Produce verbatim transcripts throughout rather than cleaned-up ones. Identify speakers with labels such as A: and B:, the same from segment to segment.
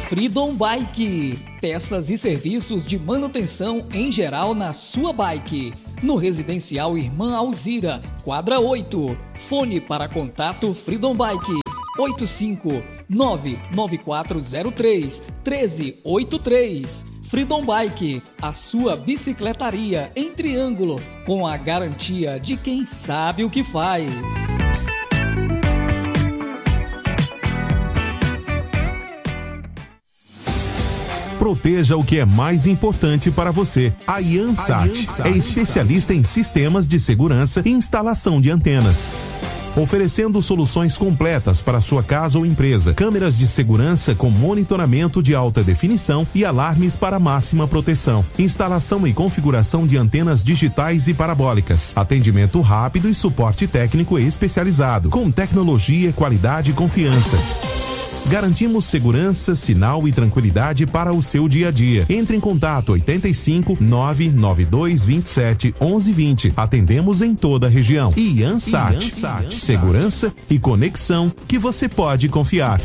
A: Freedom Bike. Peças e serviços de manutenção em geral na sua bike. No Residencial Irmã Alzira, quadra oito. Fone para contato Freedom Bike oito cinco nove nove quatro zero três um três oito três. Freedom Bike, a sua bicicletaria em Triângulo, com a garantia de quem sabe o que faz.
B: Proteja o que é mais importante para você. A Iansat é especialista em sistemas de segurança e instalação de antenas, oferecendo soluções completas para sua casa ou empresa. Câmeras de segurança com monitoramento de alta definição e alarmes para máxima proteção. Instalação e configuração de antenas digitais e parabólicas. Atendimento rápido e suporte técnico especializado, com tecnologia, qualidade e confiança. Garantimos segurança, sinal e tranquilidade para o seu dia a dia. Entre em contato oito cinco nove nove dois dois sete um um dois zero. Atendemos em toda a região. Iansat, segurança e conexão que você pode confiar.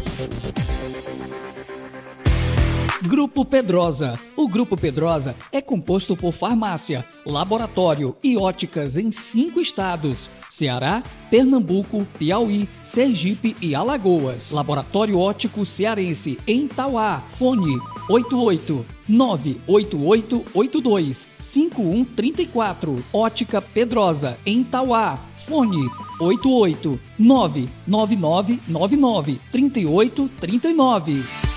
A: Grupo Pedrosa. O Grupo Pedrosa é composto por farmácia, laboratório e óticas em cinco estados: Ceará, Pernambuco, Piauí, Sergipe e Alagoas. Laboratório Óptico Cearense em Tauá. Fone oito oito nove oito oito oito dois cinco um três quatro. Ótica Pedrosa em Tauá. Fone oito oito nove nove nove nove nove três oito três nove.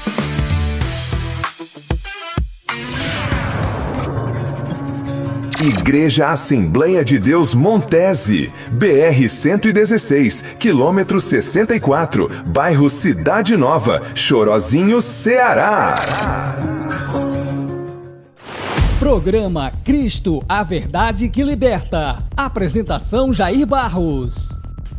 C: Igreja Assembleia de Deus Montese, B R cento e dezesseis, quilômetro sessenta e quatro, bairro Cidade Nova, Chorozinho, Ceará.
A: Programa Cristo, a Verdade que Liberta. Apresentação Jair Barros.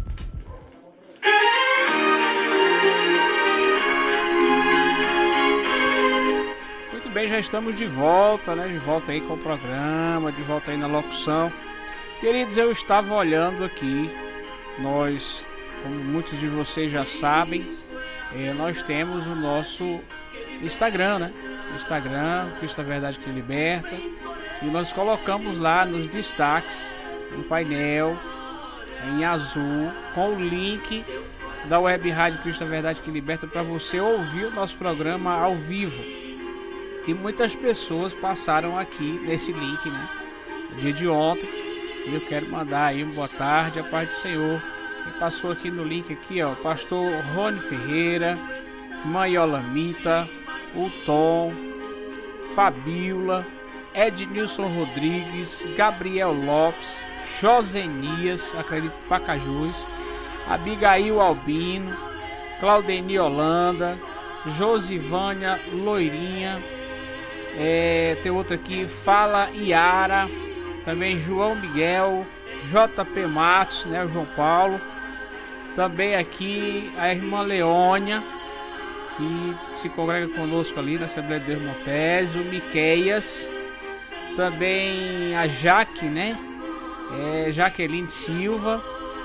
D: Bem, já estamos de volta, né? De volta aí com o programa, de volta aí na locução. Queridos, eu estava olhando aqui, nós, como muitos de vocês já sabem, eh, nós temos o nosso Instagram, né? Instagram, Cristo a Verdade que Liberta, e nós colocamos lá nos destaques um painel em azul com o link da Web Rádio Cristo a Verdade que Liberta para você ouvir o nosso programa ao vivo. E muitas pessoas passaram aqui nesse link, né? No dia de ontem. E eu quero mandar aí uma boa tarde, a paz do Senhor. Quem passou aqui no link aqui, ó, o pastor Rony Ferreira, Mãe Olamita, o Tom, Fabiola, Ednilson Rodrigues, Gabriel Lopes, Josenias, acredito Pacajus, Abigail Albino, Claudeni Holanda, Josivânia Loirinha, É, tem outro aqui, Fala Iara, também João Miguel, J P Matos, né, o João Paulo, também aqui a irmã Leônia, que se congrega conosco ali na Assembleia de Deus Montese, o Miqueias, também a Jaque, né, é, Jaqueline Silva,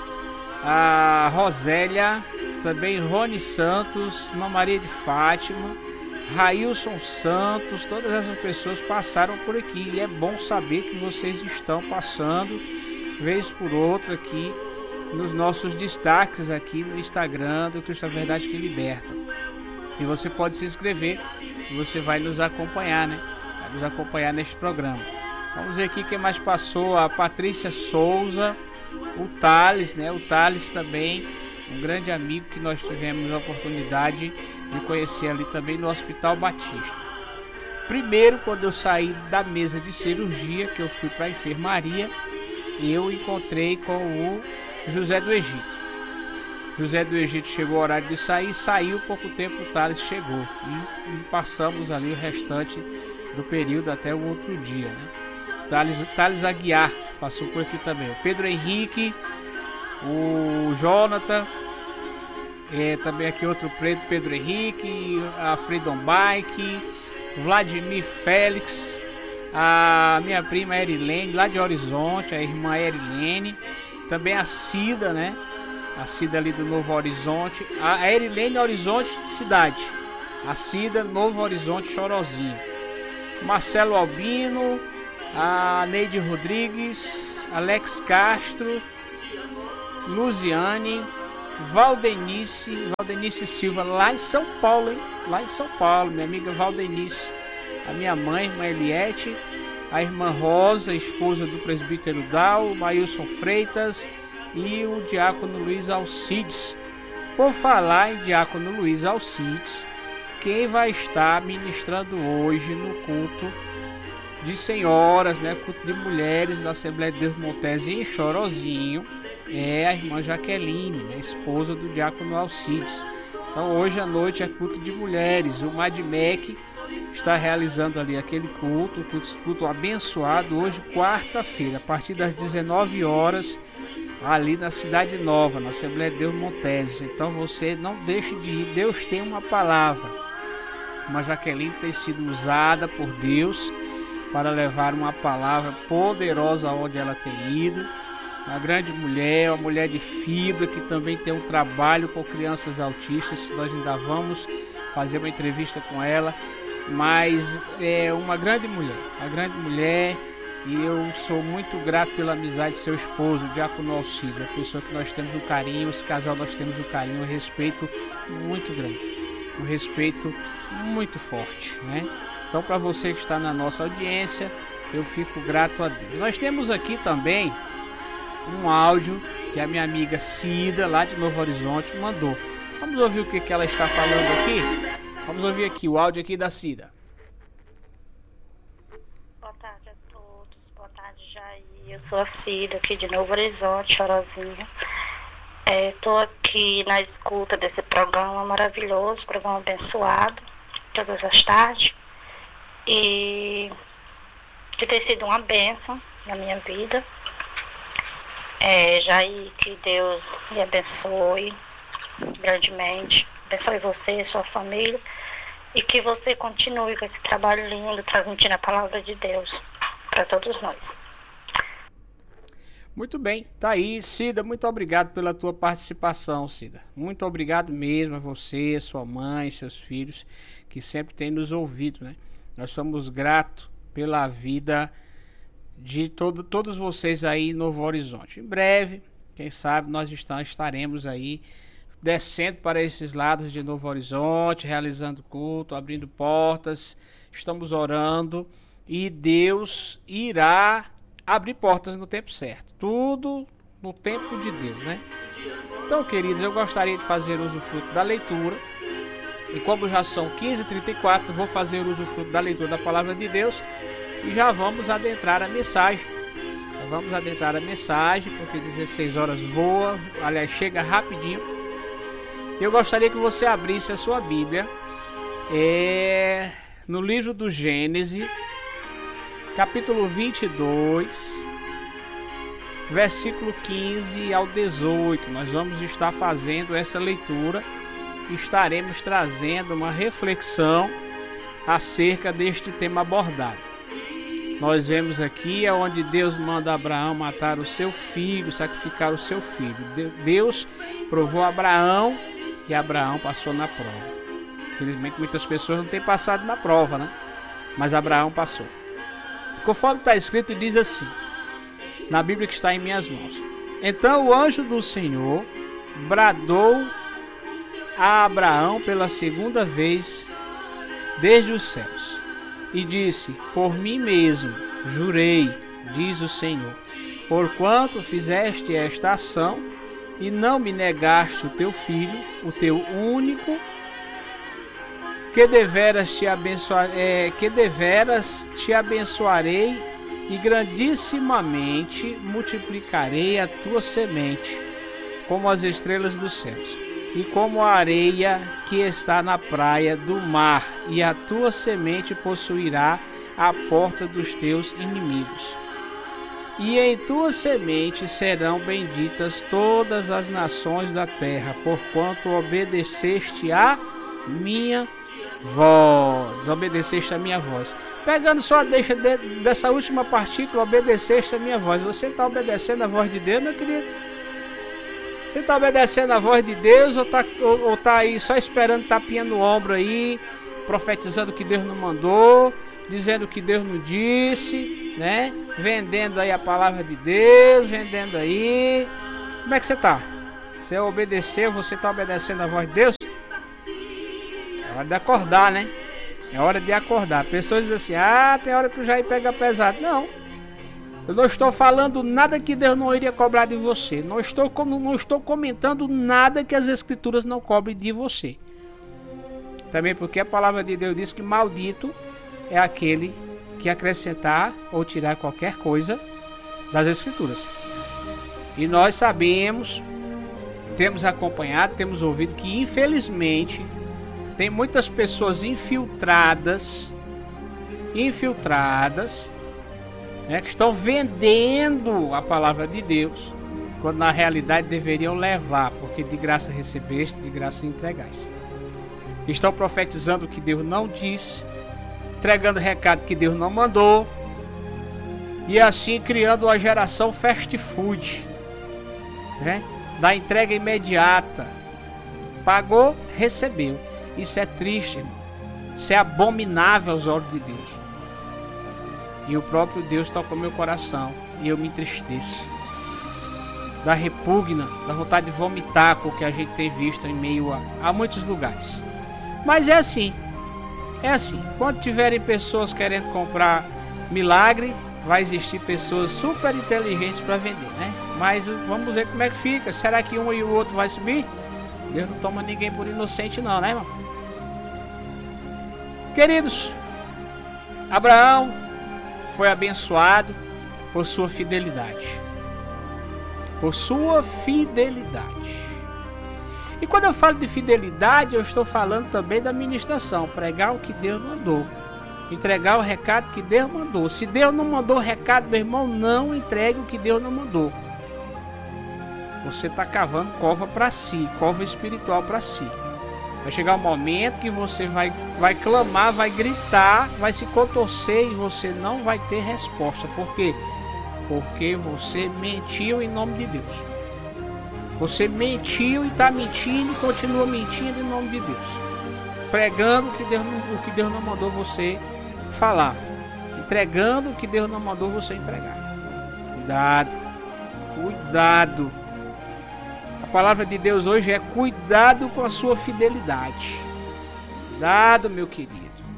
D: a Rosélia, também Rony Santos, irmã Maria de Fátima, Railson Santos, todas essas pessoas passaram por aqui e é bom saber que vocês estão passando vez por outra aqui nos nossos destaques aqui no Instagram do Cristo a Verdade que Liberta. E você pode se inscrever e você vai nos acompanhar, né? Vai nos acompanhar neste programa. Vamos ver aqui quem mais passou: a Patrícia Souza, o Thales, né? O Thales também, um grande amigo que nós tivemos a oportunidade de conhecer ali também no Hospital Batista. Primeiro, quando eu saí da mesa de cirurgia, que eu fui para a enfermaria, eu encontrei com o José do Egito. José do Egito chegou ao horário de sair, saiu, pouco tempo o Thales chegou. E, e passamos ali o restante do período até o outro dia, né? Thales, Thales Aguiar passou por aqui também. O Pedro Henrique, o Jonathan, é, também aqui outro preto, Pedro Henrique, a Freedom Bike, Vladimir Félix, a minha prima Erilene, lá de Horizonte, a irmã Erilene, também a Cida, né? A Cida ali do Novo Horizonte, a Erilene Horizonte Cidade, a Cida, Novo Horizonte, Chorozinho. Marcelo Albino, a Neide Rodrigues, Alex Castro, Luziane, Valdenice, Valdenice Silva, lá em São Paulo, hein? Lá em São Paulo, minha amiga Valdenice, a minha mãe, irmã Eliette, a irmã Rosa, esposa do presbítero Dal, o Maílson Freitas e o diácono Luiz Alcides. Por falar em diácono Luiz Alcides, quem vai estar ministrando hoje no culto de senhoras, né, culto de mulheres da Assembleia de Deus Montese em Chorozinho, é a irmã Jaqueline, né, esposa do diácono Alcides. Então hoje à noite é culto de mulheres. O Madmec está realizando ali aquele culto, culto, culto abençoado, hoje quarta-feira, a partir das dezenove horas, ali na Cidade Nova, na Assembleia de Deus Montese. Então você não deixe de ir, Deus tem uma palavra. Uma Jaqueline tem sido usada por Deus para levar uma palavra poderosa onde ela tem ido. Uma grande mulher, uma mulher de fibra que também tem um trabalho com crianças autistas. Nós ainda vamos fazer uma entrevista com ela, mas é uma grande mulher, uma grande mulher, e eu sou muito grato pela amizade de seu esposo, o diácono Alcides, a pessoa que nós temos um carinho, esse casal nós temos um carinho, um respeito muito grande, um respeito muito forte, né? Então, para você que está na nossa audiência, eu fico grato a Deus. Nós temos aqui também um áudio que a minha amiga Cida, lá de Novo Horizonte, mandou. Vamos ouvir o que, que ela está falando aqui? Vamos ouvir aqui o áudio aqui da Cida.
E: Boa tarde a todos, boa tarde, Jair. Eu sou a Cida, aqui de Novo Horizonte, Chorozinho. Estou é, aqui na escuta desse programa maravilhoso, programa abençoado, todas as tardes. E que tem sido uma bênção na minha vida. É, Jair, que Deus lhe abençoe grandemente. Abençoe você e sua família. E que você continue com esse trabalho lindo, transmitindo a palavra de Deus para todos nós.
D: Muito bem, tá aí, Cida, muito obrigado pela tua participação, Cida. Muito obrigado mesmo a você, sua mãe, seus filhos, que sempre têm nos ouvido, né? Nós somos gratos pela vida de todo, todos vocês aí em Novo Horizonte. Em breve, quem sabe, nós estaremos aí descendo para esses lados de Novo Horizonte, realizando culto, abrindo portas, estamos orando e Deus irá abrir portas no tempo certo. Tudo no tempo de Deus, né? Então, queridos, eu gostaria de fazer usufruto da leitura. E como já são quinze e trinta e quatro, vou fazer usufruto da leitura da palavra de Deus e já vamos adentrar a mensagem. Já vamos adentrar a mensagem, porque dezesseis horas voa, aliás, chega rapidinho. Eu gostaria que você abrisse a sua Bíblia é, no livro do Gênesis, capítulo vinte e dois, versículo quinze ao dezoito. Nós vamos estar fazendo essa leitura. Estaremos trazendo uma reflexão acerca deste tema abordado. Nós vemos aqui onde Deus manda Abraão matar o seu filho, sacrificar o seu filho. Deus provou a Abraão e Abraão passou na prova. Infelizmente muitas pessoas não têm passado na prova, né? Mas Abraão passou. Conforme está escrito, diz assim, na Bíblia que está em minhas mãos: Então o anjo do Senhor bradou a Abraão pela segunda vez desde os céus e disse: Por mim mesmo jurei, diz o Senhor, porquanto fizeste esta ação e não me negaste o teu filho, o teu único, que deveras te abençoar, é, que deveras te abençoarei e grandissimamente multiplicarei a tua semente como as estrelas dos céus e como a areia que está na praia do mar, e a tua semente possuirá a porta dos teus inimigos. E em tua semente serão benditas todas as nações da terra, porquanto obedeceste a minha voz. Obedeceste a minha voz. Pegando só a deixa de, dessa última partícula, obedeceste a minha voz. Você está obedecendo a voz de Deus, meu querido? Você está obedecendo a voz de Deus ou está ou, ou tá aí só esperando tapinha no ombro aí, profetizando que Deus não mandou, dizendo que Deus não disse, né? Vendendo aí a palavra de Deus, vendendo aí. Como é que você está? Você obedeceu, você está obedecendo a voz de Deus? É hora de acordar, né? É hora de acordar. Pessoas dizem assim, ah, tem hora que o Jair pega pesado. Não. Eu não estou falando nada que Deus não iria cobrar de você. Não estou, não estou comentando nada que as Escrituras não cobrem de você. Também porque a palavra de Deus diz que maldito é aquele que acrescentar ou tirar qualquer coisa das Escrituras. E nós sabemos, temos acompanhado, temos ouvido que infelizmente tem muitas pessoas infiltradas, infiltradas, né, que estão vendendo a palavra de Deus, quando na realidade deveriam levar, porque de graça recebeste, de graça entregais. Estão profetizando o que Deus não disse, entregando recado que Deus não mandou, e assim criando uma geração fast food, né, da entrega imediata. Pagou, recebeu. Isso é triste, irmão. Isso é abominável aos olhos de Deus. E o próprio Deus toca o meu coração e eu me entristeço. Da repugna, da vontade de vomitar com o que a gente tem visto em meio a, a muitos lugares. Mas é assim. É assim. Quando tiverem pessoas querendo comprar milagre, vai existir pessoas super inteligentes para vender, né? Mas vamos ver como é que fica. Será que um e o outro vai subir? Deus não toma ninguém por inocente não, né, irmão? Queridos, Abraão foi abençoado por sua fidelidade. Por sua fidelidade. E quando eu falo de fidelidade, eu estou falando também da ministração. Pregar o que Deus mandou. Entregar o recado que Deus mandou. Se Deus não mandou o recado, meu irmão, não entregue o que Deus não mandou. Você está cavando cova para si, cova espiritual para si. Vai chegar um momento que você vai, vai clamar, vai gritar, vai se contorcer e você não vai ter resposta. Por quê? Porque você mentiu em nome de Deus. Você mentiu e está mentindo e continua mentindo em nome de Deus. Pregando o que Deus não, o que Deus não mandou você falar. Entregando o que Deus não mandou você entregar. Cuidado. Cuidado. A palavra de Deus hoje é cuidado com a sua fidelidade. Cuidado, meu querido.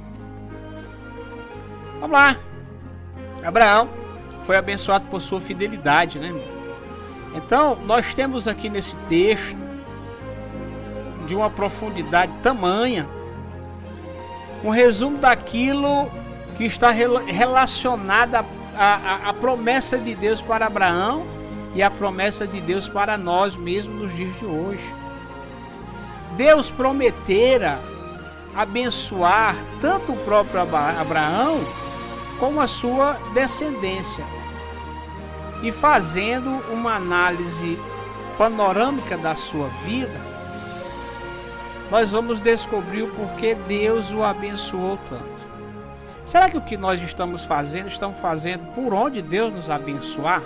D: Vamos lá. Abraão foi abençoado por sua fidelidade, né, irmão? Então, nós temos aqui nesse texto de uma profundidade tamanha um resumo daquilo que está relacionado à, à, à promessa de Deus para Abraão e a promessa de Deus para nós mesmos nos dias de hoje. Deus prometera abençoar tanto o próprio Abraão como a sua descendência. E fazendo uma análise panorâmica da sua vida, nós vamos descobrir o porquê Deus o abençoou tanto. Será que o que nós estamos fazendo, estamos fazendo por onde Deus nos abençoar?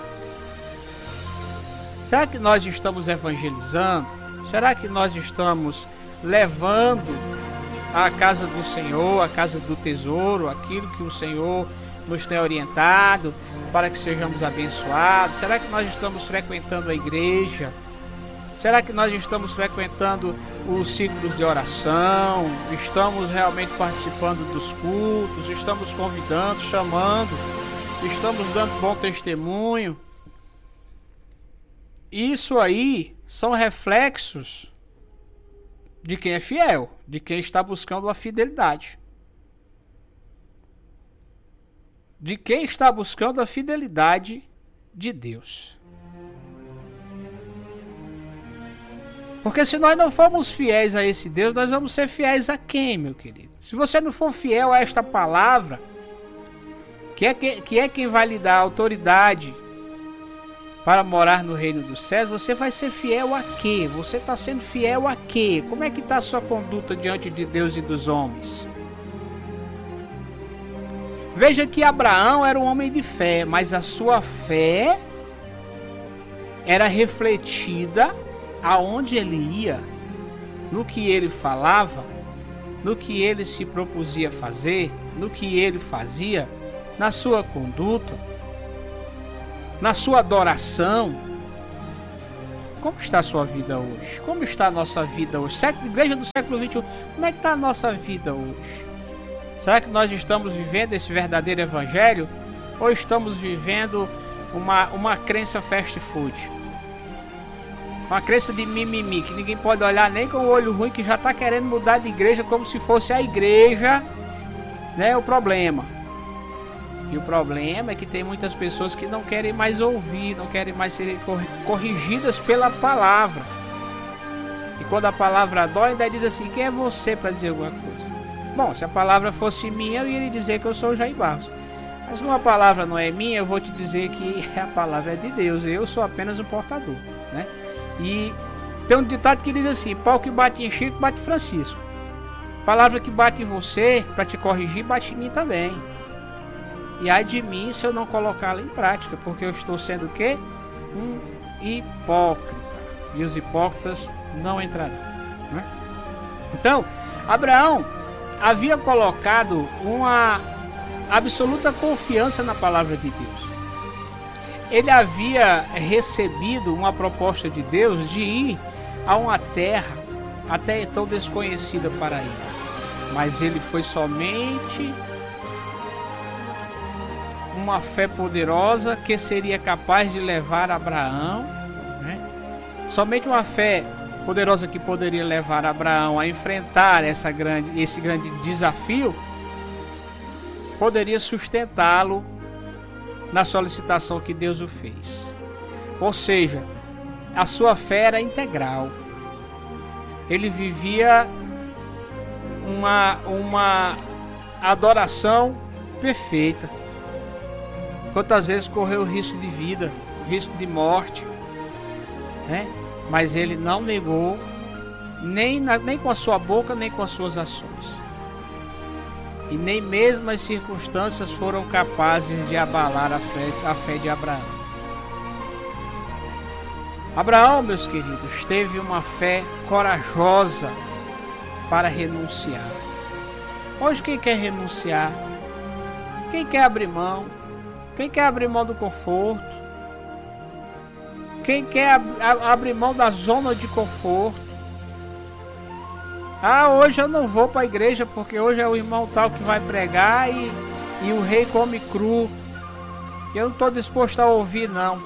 D: Será que nós estamos evangelizando? Será que nós estamos levando à casa do Senhor, à casa do tesouro, aquilo que o Senhor nos tem orientado para que sejamos abençoados? Será que nós estamos frequentando a igreja? Será que nós estamos frequentando os círculos de oração? Estamos realmente participando dos cultos? Estamos convidando, chamando? Estamos dando bom testemunho? Isso aí são reflexos de quem é fiel, de quem está buscando a fidelidade. De quem está buscando a fidelidade de Deus. Porque se nós não formos fiéis a esse Deus, nós vamos ser fiéis a quem, meu querido? Se você não for fiel a esta palavra, que é, que, que é quem vai lhe dar autoridade para morar no reino dos céus, você vai ser fiel a quê? Você está sendo fiel a quê? Como é que está a sua conduta diante de Deus e dos homens? Veja que Abraão era um homem de fé, mas a sua fé era refletida aonde ele ia, no que ele falava, no que ele se propusia fazer, no que ele fazia, na sua conduta, na sua adoração. Como está a sua vida hoje? Como está a nossa vida hoje? Igreja do século vinte e um, como é que está a nossa vida hoje? Será que nós estamos vivendo esse verdadeiro evangelho? Ou estamos vivendo uma, uma crença fast food? Uma crença de mimimi, que ninguém pode olhar nem com o olho ruim, que já está querendo mudar de igreja como se fosse a igreja, né, o problema. E o problema é que tem muitas pessoas que não querem mais ouvir, não querem mais ser corrigidas pela palavra. E quando a palavra dói, ainda diz assim: quem é você para dizer alguma coisa? Bom, se a palavra fosse minha, eu iria dizer que eu sou o Jair Barros. Mas como a palavra não é minha, eu vou te dizer que a palavra é de Deus. Eu sou apenas um portador, né? E tem um ditado que diz assim: pau que bate em Chico, bate em Francisco. Palavra que bate em você, para te corrigir, bate em mim também. E ai de mim se eu não colocá-la em prática, porque eu estou sendo o quê? Um hipócrita. E os hipócritas não entrarão, né? Então, Abraão havia colocado uma absoluta confiança na palavra de Deus. Ele havia recebido uma proposta de Deus de ir a uma terra até então desconhecida para ele. Mas ele foi somente uma fé poderosa que seria capaz de levar Abraão, né? Somente uma fé poderosa que poderia levar Abraão a enfrentar essa grande, esse grande desafio, poderia sustentá-lo na solicitação que Deus o fez. Ou seja, a sua fé era integral. Ele vivia uma, uma adoração perfeita. Quantas vezes correu o risco de vida, o risco de morte, né? Mas ele não negou, nem, na, nem com a sua boca, nem com as suas ações. E nem mesmo as circunstâncias foram capazes de abalar a fé, a fé de Abraão. Abraão, meus queridos, teve uma fé corajosa para renunciar. Hoje quem quer renunciar? Quem quer abrir mão? Quem quer abrir mão do conforto? Quem quer ab abrir mão da zona de conforto? Ah, hoje eu não vou para a igreja porque hoje é o irmão tal que vai pregar e, e o rei come cru. Eu não estou disposto a ouvir, não.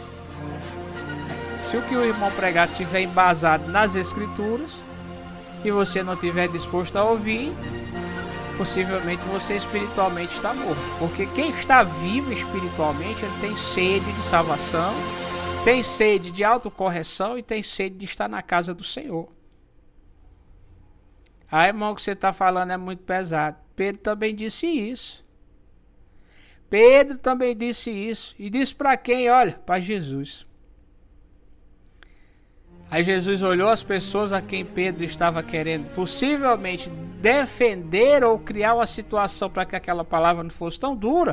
D: Se o que o irmão pregar estiver embasado nas escrituras e você não estiver disposto a ouvir, possivelmente você espiritualmente está morto. Porque quem está vivo espiritualmente, ele tem sede de salvação, tem sede de autocorreção e tem sede de estar na casa do Senhor. Ah, irmão, o que você está falando é muito pesado. Pedro também disse isso. Pedro também disse isso. E disse para quem? Olha, para Jesus. Aí Jesus olhou as pessoas a quem Pedro estava querendo possivelmente defender ou criar uma situação para que aquela palavra não fosse tão dura.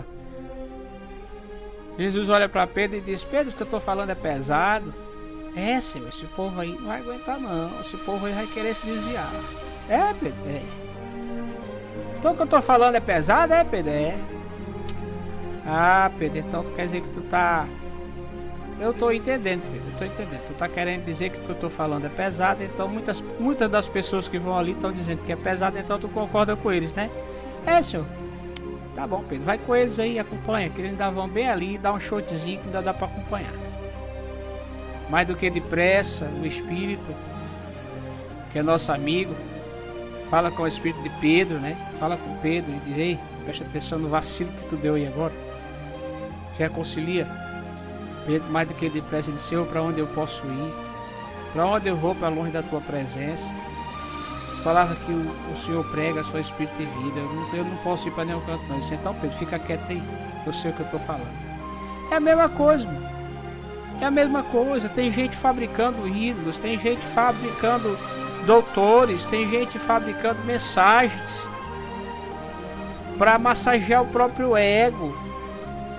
D: Jesus olha para Pedro e diz: Pedro, o que eu estou falando é pesado. É, Senhor, esse povo aí não vai aguentar não. Esse povo aí vai querer se desviar. É, Pedro, é. Então o que eu estou falando é pesado, é, Pedro? É. Ah, Pedro, então tu quer dizer que tu tá... Eu estou entendendo, Pedro, eu estou entendendo. Tu tá querendo dizer que o que eu estou falando é pesado, então muitas, muitas das pessoas que vão ali estão dizendo que é pesado, então tu concorda com eles, né? É, senhor. Tá bom, Pedro, vai com eles aí, acompanha, que eles ainda vão bem ali, dá um shortzinho que ainda dá para acompanhar. Mais do que depressa, o Espírito, que é nosso amigo, fala com o Espírito de Pedro, né? Fala com Pedro e diz: ei, presta atenção no vacilo que tu deu aí agora. Te reconcilia. Pedro, mais do que depressa, disse: Senhor, para onde eu posso ir? Para onde eu vou para longe da tua presença? As palavras que o, o Senhor prega, só Espírito de vida. Eu não, eu não posso ir para nenhum canto, não. Disse: então, Pedro, fica quieto aí. Eu sei o que eu estou falando. É a mesma coisa, mano. É a mesma coisa. Tem gente fabricando ídolos, tem gente fabricando doutores, tem gente fabricando mensagens para massagear o próprio ego,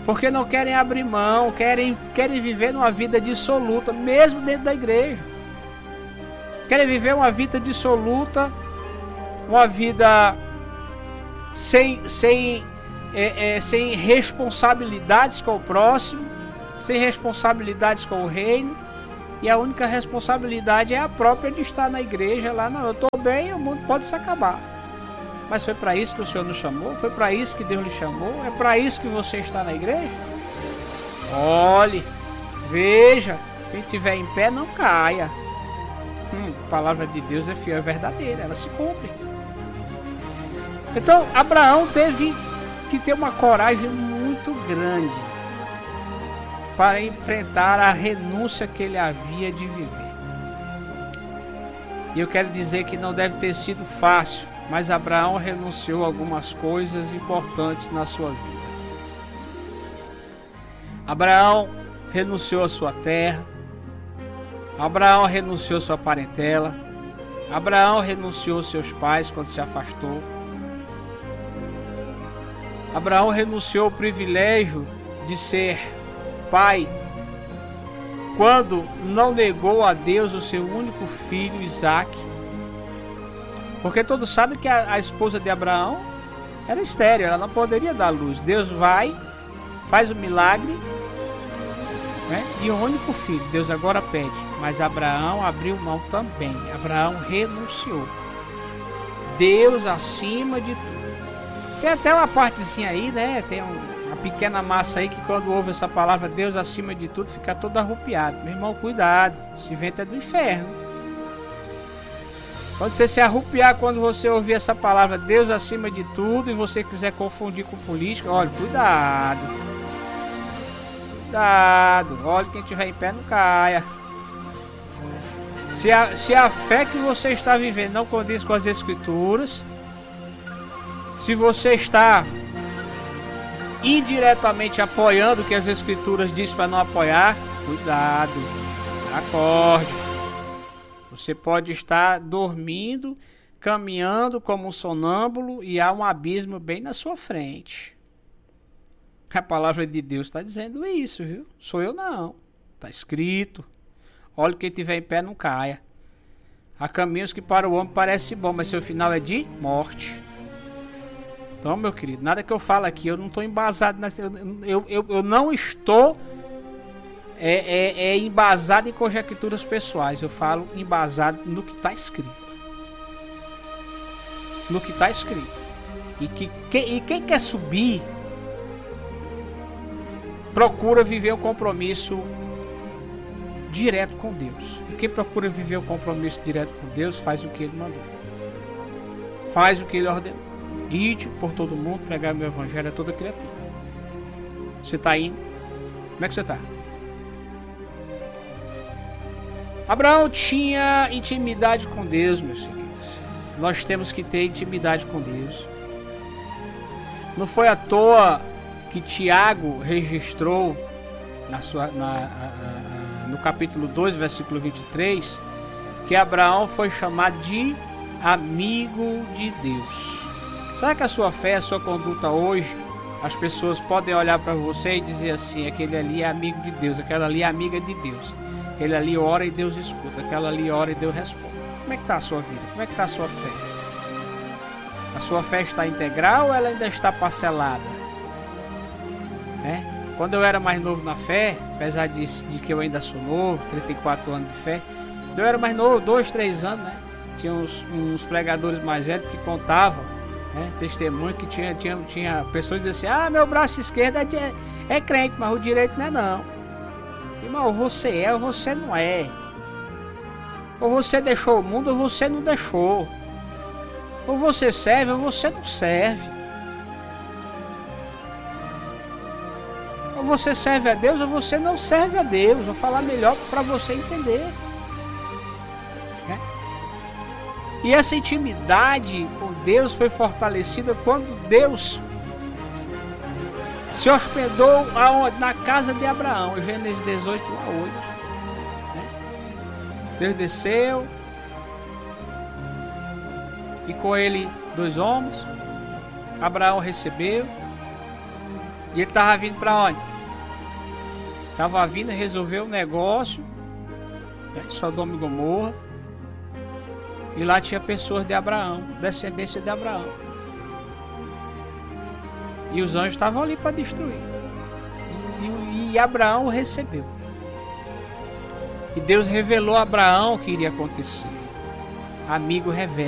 D: Porque não querem abrir mão, querem, querem viver numa vida dissoluta, mesmo dentro da igreja. Querem viver uma vida dissoluta, uma vida sem, sem, é, é, sem responsabilidades com o próximo, sem responsabilidades com o reino. E a única responsabilidade é a própria de estar na igreja lá. Não, eu estou bem, o mundo pode se acabar. Mas foi para isso que o Senhor nos chamou? Foi para isso que Deus lhe chamou? É para isso que você está na igreja? Olhe, veja, quem estiver em pé não caia. Hum, a palavra de Deus é fiel, é verdadeira, ela se cumpre. Então, Abraão teve que ter uma coragem muito grande para enfrentar a renúncia que ele havia de viver. E eu quero dizer que não deve ter sido fácil, mas Abraão renunciou a algumas coisas importantes na sua vida. Abraão renunciou a sua terra. Abraão renunciou a sua parentela. Abraão renunciou aos seus pais quando se afastou. Abraão renunciou ao privilégio de ser pai quando não negou a Deus o seu único filho, Isaque. Porque todos sabem que a, a esposa de Abraão era estéril, ela não poderia dar luz. Deus vai, faz o milagre, né? E o único filho, Deus agora pede. Mas Abraão abriu mão também. Abraão renunciou. Deus acima de tudo. Tem até uma partezinha aí, né? Tem um, uma pequena massa aí que quando ouve essa palavra Deus acima de tudo fica todo arrupiado. Meu irmão, cuidado. Esse vento é do inferno. Pode você se arrupiar quando você ouvir essa palavra Deus acima de tudo e você quiser confundir com política. Olha, cuidado. Cuidado. Olha, quem estiver em pé não caia. Se a, se a fé que você está vivendo não condiz com as Escrituras, se você está indiretamente apoiando o que as Escrituras dizem para não apoiar, cuidado. Acorde. Você pode estar dormindo, caminhando como um sonâmbulo e há um abismo bem na sua frente. A palavra de Deus está dizendo isso, viu? Sou eu não. Está escrito. Olha, quem estiver em pé não caia. Há caminhos que para o homem parece bom, mas seu final é de morte. Então, meu querido, nada que eu falo aqui, eu não estou embasado. Na, eu, eu, eu não estou... É, é, é embasado em conjecturas pessoais. Eu falo embasado no que está escrito. No que está escrito. E, que, que, e quem quer subir, procura viver um compromisso direto com Deus. E quem procura viver um compromisso direto com Deus, faz o que Ele mandou. Faz o que Ele ordenou. Ide por todo mundo, pregar o meu evangelho a toda criatura. Você está indo? Como é que você está? Abraão tinha intimidade com Deus, meus queridos. Nós temos que ter intimidade com Deus. Não foi à toa que Tiago registrou na sua, na, a, a, no capítulo dois, versículo vinte e três, que Abraão foi chamado de amigo de Deus. Será que a sua fé, a sua conduta hoje, as pessoas podem olhar para você e dizer assim: aquele ali é amigo de Deus, aquela ali é amiga de Deus. Ele ali ora e Deus escuta. Aquela ali ora e Deus responde. Como é que está a sua vida? Como é que está a sua fé? A sua fé está integral ou ela ainda está parcelada? É? Quando eu era mais novo na fé, apesar de, de que eu ainda sou novo, trinta e quatro anos de fé, eu era mais novo, dois, três anos, né? Tinha uns, uns pregadores mais velhos que contavam, né? Testemunho que tinha, tinha, tinha pessoas que diziam assim: ah, meu braço esquerdo é, é crente, mas o direito não é não. Irmão, você é ou você não é. Ou você deixou o mundo ou você não deixou. Ou você serve ou você não serve. Ou você serve a Deus ou você não serve a Deus. Vou falar melhor para você entender. É? E essa intimidade com Deus foi fortalecida quando Deus se hospedou aonde? Na casa de Abraão, Gênesis dezoito, um a oito. Né? Deus desceu e com ele dois homens. Abraão recebeu. E ele estava vindo para onde? Estava vindo resolver o negócio, né? Sodoma e Gomorra. E lá tinha pessoas de Abraão, descendência de Abraão. E os anjos estavam ali para destruir. E, e Abraão o recebeu. E Deus revelou a Abraão o que iria acontecer. Amigo revela.